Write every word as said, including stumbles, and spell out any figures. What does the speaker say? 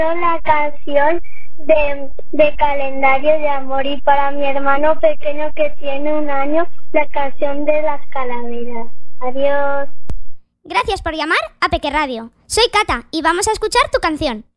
La canción de, de Calendario de Amor, y para mi hermano pequeño que tiene un año, la canción de las calaveras. Adiós. Gracias por llamar a Peque Radio. Soy Cata y vamos a escuchar tu canción.